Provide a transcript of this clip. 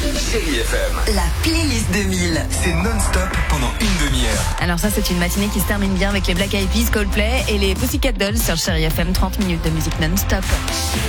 Chérie FM. La playlist 2000. C'est non-stop pendant une demi-heure. Alors ça, c'est une matinée qui se termine bien avec les Black Eyed Peas, Coldplay et les Pussycat Dolls sur Chérie FM. 30 minutes de musique non-stop.